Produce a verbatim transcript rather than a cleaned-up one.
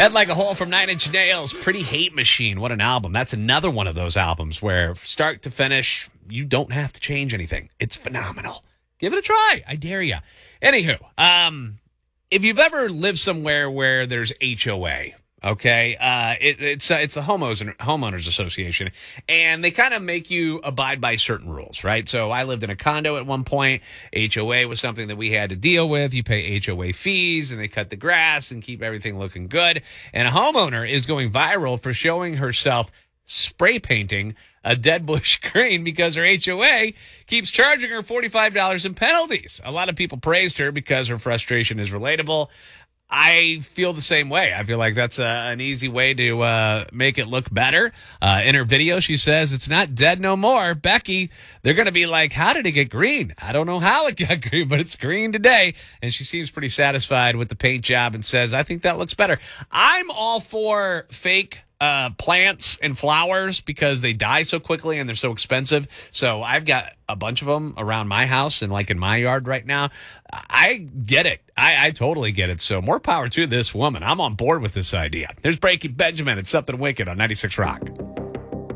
Head Like a Hole from Nine Inch Nails. Pretty Hate Machine. What an album. That's another one of those albums where start to finish, you don't have to change anything. It's phenomenal. Give it a try. I dare you. Anywho, um, if you've ever lived somewhere where there's H O A, okay, uh, it, it's uh, it's the homeowners homeowners association, and they kind of make you abide by certain rules, right? So I lived in a condo at one point. H O A was something that we had to deal with. You pay H O A fees, and they cut the grass and keep everything looking good. And a homeowner is going viral for showing herself spray painting a dead bush green because her H O A keeps charging her forty-five dollars in penalties. A lot of people praised her because her frustration is relatable. I feel the same way. I feel like that's a, an easy way to uh, make it look better. Uh, in her video, she says, it's not dead no more. Becky, they're going to be like, how did it get green? I don't know how it got green, but it's green today. And she seems pretty satisfied with the paint job and says, I think that looks better. I'm all for fake Uh, plants and flowers because they die so quickly and they're so expensive. So I've got a bunch of them around my house and like in my yard right now. I get it. I, I totally get it. So more power to this woman. I'm on board with this idea. There's Breaking Benjamin. It's Something Wicked on ninety-six Rock.